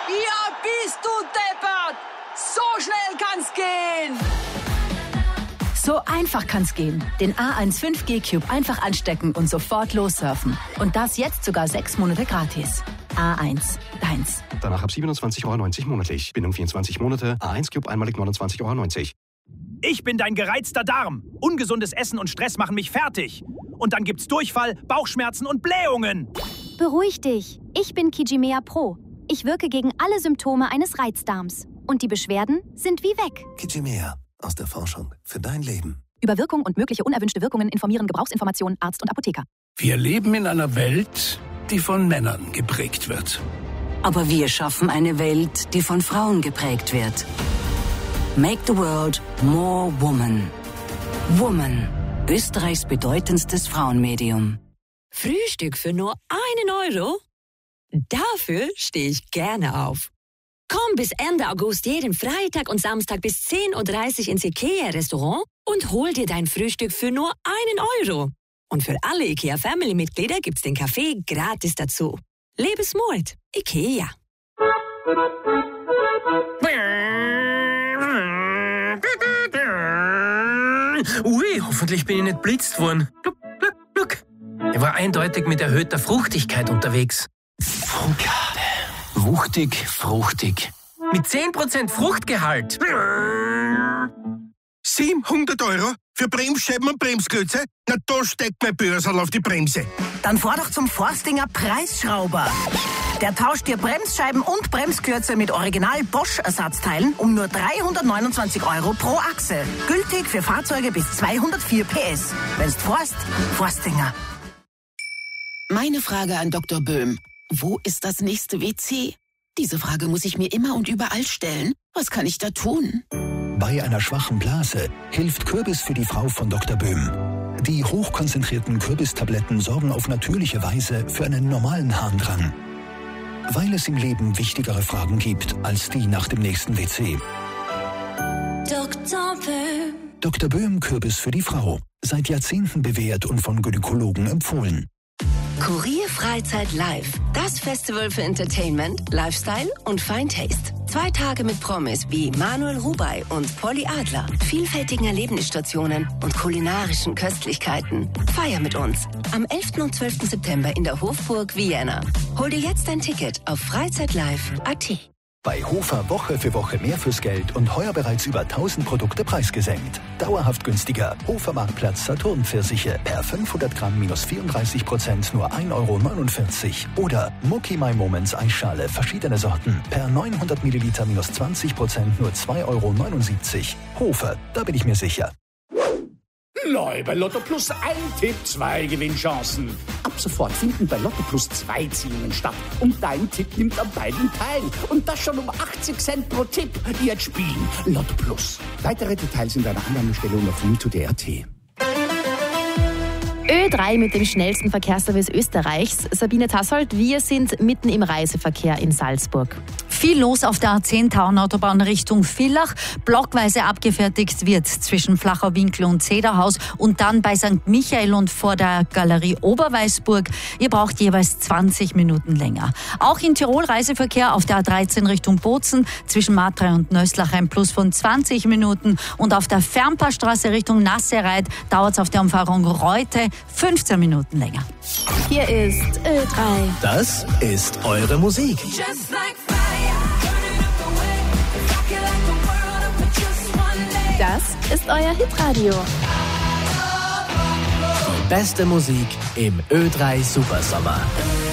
Ja, bist du deppert! So schnell kann's gehen! So einfach kann's gehen. Den A1 5G Cube einfach anstecken und sofort lossurfen. Und das jetzt sogar 6 Monate gratis. A1, deins. Danach ab 27,90 € monatlich. Bindung 24 Monate. A1 Cube einmalig 29,90 €. Ich bin dein gereizter Darm. Ungesundes Essen und Stress machen mich fertig. Und dann gibt's Durchfall, Bauchschmerzen und Blähungen. Beruhig dich. Ich bin Kijimea Pro. Ich wirke gegen alle Symptome eines Reizdarms. Und die Beschwerden sind wie weg. Kijimea. Aus der Forschung für dein Leben. Über Wirkung und mögliche unerwünschte Wirkungen informieren Gebrauchsinformationen Arzt und Apotheker. Wir leben in einer Welt, die von Männern geprägt wird. Aber wir schaffen eine Welt, die von Frauen geprägt wird. Make the world more woman. Woman. Österreichs bedeutendstes Frauenmedium. Frühstück für nur 1 €? Dafür stehe ich gerne auf. Komm bis Ende August jeden Freitag und Samstag bis 10:30 Uhr ins IKEA-Restaurant und hol dir dein Frühstück für nur 1 €. Und für alle IKEA-Family-Mitglieder gibt's den Kaffee gratis dazu. Lebe smart. IKEA. Ui, hoffentlich bin ich nicht blitzt worden. Look. Er war eindeutig mit erhöhter Fruchtigkeit unterwegs. Fougasse. Wuchtig, fruchtig. Mit 10% Fruchtgehalt. 700 € für Bremsscheiben und Bremsklötze? Na, da steckt mein Börsal auf die Bremse. Dann fahr doch zum Forstinger Preisschrauber. Der tauscht dir Bremsscheiben und Bremsklötze mit Original Bosch-Ersatzteilen um nur 329 € pro Achse. Gültig für Fahrzeuge bis 204 PS. Wenn's fährst, Forstinger. Meine Frage an Dr. Böhm. Wo ist das nächste WC? Diese Frage muss ich mir immer und überall stellen. Was kann ich da tun? Bei einer schwachen Blase hilft Kürbis für die Frau von Dr. Böhm. Die hochkonzentrierten Kürbistabletten sorgen auf natürliche Weise für einen normalen Harndrang. Weil es im Leben wichtigere Fragen gibt als die nach dem nächsten WC. Dr. Böhm. Dr. Böhm Kürbis für die Frau. Seit Jahrzehnten bewährt und von Gynäkologen empfohlen. Kurier Freizeit Live. Das Festival für Entertainment, Lifestyle und Fine Taste. 2 Tage mit Promis wie Manuel Rubey und Polly Adler, vielfältigen Erlebnisstationen und kulinarischen Köstlichkeiten. Feier mit uns am 11. und 12. September in der Hofburg Vienna. Hol dir jetzt ein Ticket auf freizeitlive.at. Bei Hofer Woche für Woche mehr fürs Geld und heuer bereits über 1000 Produkte preisgesenkt. Dauerhaft günstiger. Hofer Marktplatz Saturn-Pfirsiche per 500 Gramm minus 34% nur 1,49 €. Oder Mucki My Moments Eisschale verschiedene Sorten per 900 Milliliter minus 20% nur 2,79 €. Hofer, da bin ich mir sicher. Neu bei Lotto Plus ein Tipp, 2 Gewinnchancen. Ab sofort finden bei Lotto Plus 2 Ziehungen statt. Und dein Tipp nimmt an beiden teil. Und das schon um 80 Cent pro Tipp. Jetzt spielen Lotto Plus. Weitere Details in deiner Annahmestelle und auf Mito.at. Ö3 mit dem schnellsten Verkehrsservice Österreichs. Sabine Tassold, wir sind mitten im Reiseverkehr in Salzburg. Viel los auf der A10-Tauernautobahn Richtung Villach. Blockweise abgefertigt wird zwischen Flachau-Winkel und Zederhaus und dann bei St. Michael und vor der Galerie Oberweißburg. Ihr braucht jeweils 20 Minuten länger. Auch in Tirol Reiseverkehr auf der A13 Richtung Bozen zwischen Martrei und Nöslach ein Plus von 20 Minuten. Und auf der Fernpaarstraße Richtung Nassereit dauert es auf der Umfahrung Reute 15 Minuten länger. Hier ist Ö3. Das ist eure Musik. Das ist euer Hitradio. Die beste Musik im Ö3 Supersommer.